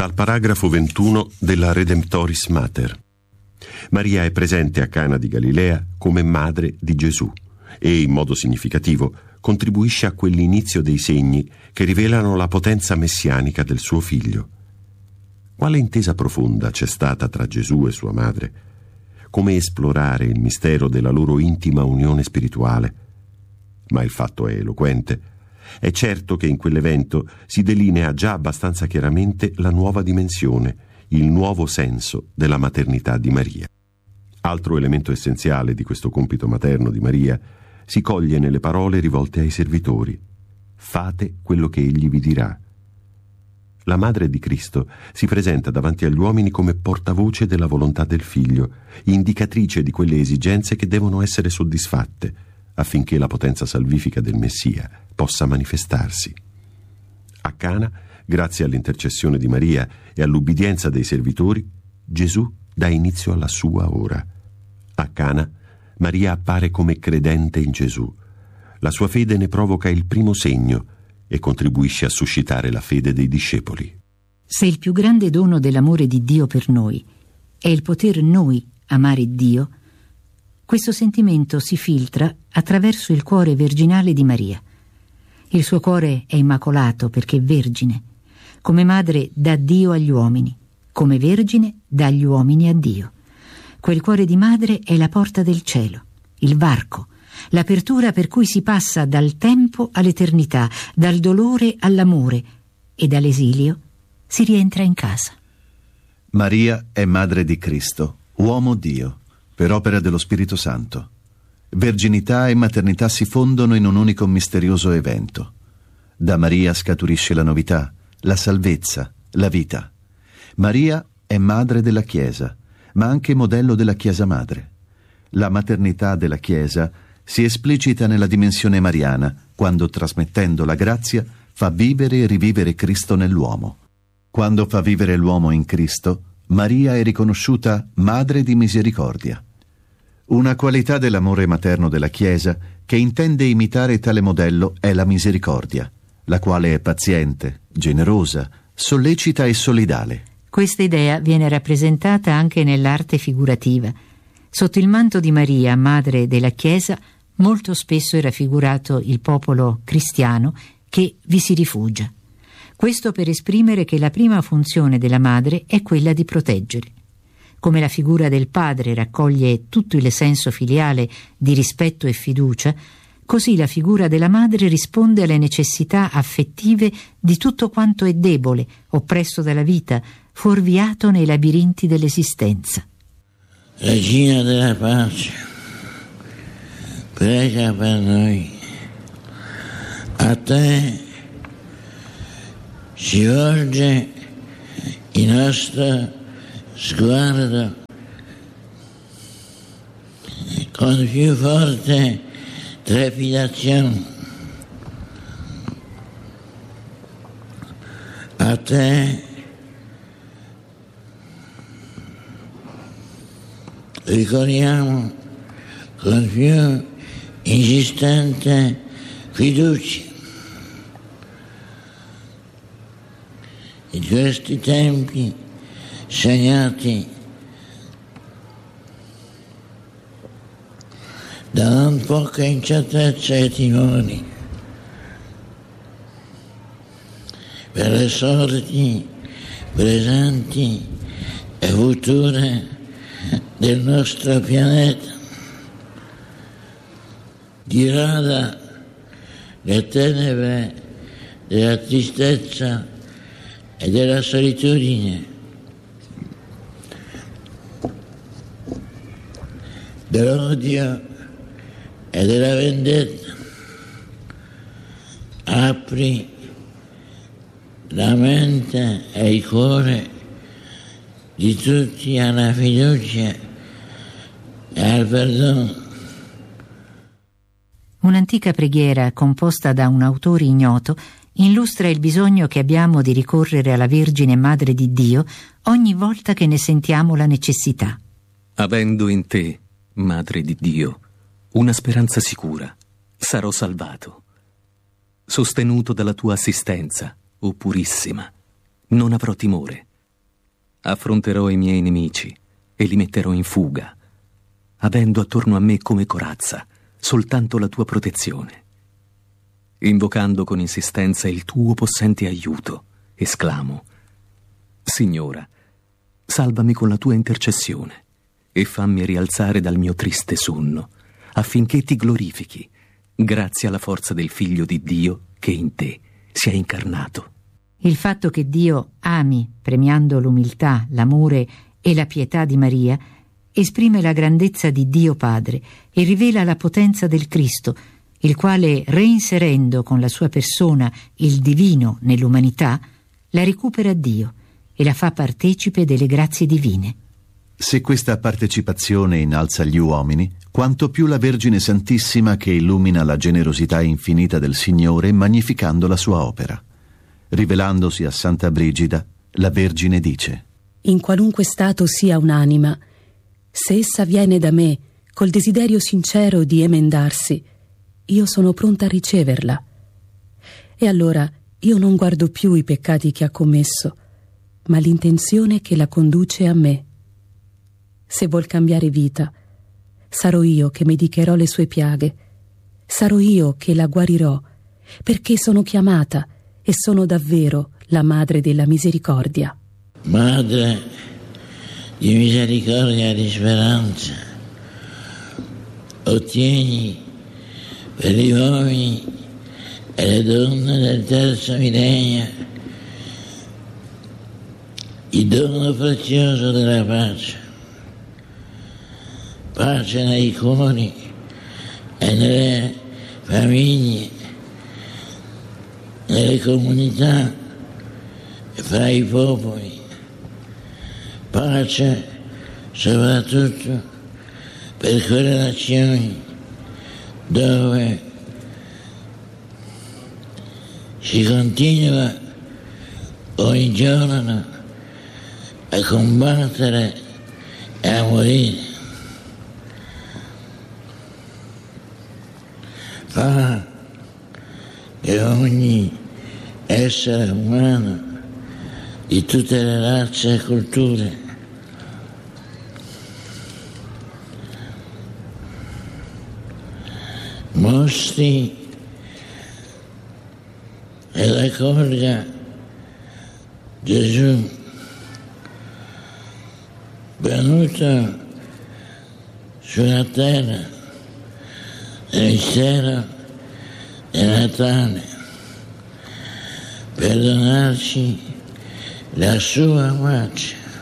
Dal paragrafo 21 della Redemptoris Mater. Maria è presente a Cana di Galilea come madre di Gesù e, in modo significativo, contribuisce a quell'inizio dei segni che rivelano la potenza messianica del suo figlio. Quale intesa profonda c'è stata tra Gesù e sua madre? Come esplorare il mistero della loro intima unione spirituale? Ma il fatto è eloquente. È certo che in quell'evento si delinea già abbastanza chiaramente la nuova dimensione, il nuovo senso della maternità di Maria. Altro elemento essenziale di questo compito materno di Maria si coglie nelle parole rivolte ai servitori: fate quello che egli vi dirà. La madre di Cristo si presenta davanti agli uomini come portavoce della volontà del figlio, indicatrice di quelle esigenze che devono essere soddisfatte affinché la potenza salvifica del Messia possa manifestarsi. A Cana, grazie all'intercessione di Maria e all'ubbidienza dei servitori, Gesù dà inizio alla sua ora. A Cana, Maria appare come credente in Gesù. La sua fede ne provoca il primo segno e contribuisce a suscitare la fede dei discepoli. Se il più grande dono dell'amore di Dio per noi è il poter noi amare Dio, questo sentimento si filtra attraverso il cuore virginale di Maria. Il suo cuore è immacolato perché vergine. Come madre dà Dio agli uomini, come vergine dà gli uomini a Dio. Quel cuore di madre è la porta del cielo, il varco, l'apertura per cui si passa dal tempo all'eternità, dal dolore all'amore, e dall'esilio si rientra in casa. Maria è madre di Cristo, uomo Dio, per opera dello Spirito Santo. Verginità e maternità si fondono in un unico misterioso evento. Da Maria scaturisce la novità, la salvezza, la vita. Maria è madre della Chiesa, ma anche modello della Chiesa madre. La maternità della Chiesa si esplicita nella dimensione mariana, quando, trasmettendo la grazia, fa vivere e rivivere Cristo nell'uomo. Quando fa vivere l'uomo in Cristo, Maria è riconosciuta madre di misericordia. Una qualità dell'amore materno della Chiesa che intende imitare tale modello è la misericordia, la quale è paziente, generosa, sollecita e solidale. Questa idea viene rappresentata anche nell'arte figurativa. Sotto il manto di Maria, madre della Chiesa, molto spesso è raffigurato il popolo cristiano che vi si rifugia. Questo per esprimere che la prima funzione della madre è quella di proteggere. Come la figura del padre raccoglie tutto il senso filiale di rispetto e fiducia, così la figura della madre risponde alle necessità affettive di tutto quanto è debole, oppresso dalla vita, fuorviato nei labirinti dell'esistenza. Regina della pace, prega per noi. A te si volge il nostro sguardo con più forte trepidazione. A te ricorriamo con più insistente fiducia. In questi tempi segnati da non poca incertezza e timori per le sorti presenti e future del nostro pianeta, dirada le tenebre della tristezza e della solitudine, dell'odio e della vendetta. Apri la mente e il cuore di tutti alla fiducia e al perdono. Un'antica preghiera composta da un autore ignoto illustra il bisogno che abbiamo di ricorrere alla Vergine Madre di Dio ogni volta che ne sentiamo la necessità. Avendo in te, Madre di Dio, una speranza sicura, sarò salvato. Sostenuto dalla tua assistenza, o Purissima, non avrò timore, Affronterò i miei nemici e li metterò in fuga, avendo attorno a me come corazza soltanto la tua protezione. Invocando con insistenza il tuo possente aiuto, esclamo: Signora, salvami con la tua intercessione e fammi rialzare dal mio triste sonno, affinché ti glorifichi, grazie alla forza del Figlio di Dio che in te si è incarnato. Il fatto che Dio ami, premiando l'umiltà, l'amore e la pietà di Maria, esprime la grandezza di Dio Padre e rivela la potenza del Cristo, il quale, reinserendo con la sua persona il divino nell'umanità, la recupera a Dio e la fa partecipe delle grazie divine. Se questa partecipazione innalza gli uomini, quanto più la Vergine Santissima che illumina la generosità infinita del Signore magnificando la sua opera. Rivelandosi a Santa Brigida, la Vergine dice: In qualunque stato sia un'anima, se essa viene da me col desiderio sincero di emendarsi, io sono pronta a riceverla. E allora io non guardo più i peccati che ha commesso, ma l'intenzione che la conduce a me. Se vuol cambiare vita, sarò io che medicherò le sue piaghe, sarò io che la guarirò, perché sono chiamata e sono davvero la Madre della Misericordia. Madre di misericordia e di speranza, ottieni per gli uomini e le donne del terzo millennio il dono prezioso della pace. Pace nei cuori e nelle famiglie, nelle comunità e fra i popoli. Pace soprattutto per quelle nazioni dove si continua ogni giorno a combattere e a morire. Fa che ogni essere umano di tutte le razze e culture mostri ed accolga Gesù venuto sulla terra nel mistero del Natale per donarci la sua pace.